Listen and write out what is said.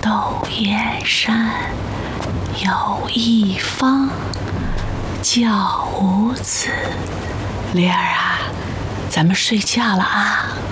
寿燕山有一方，教无子。灵儿啊，咱们睡觉了啊。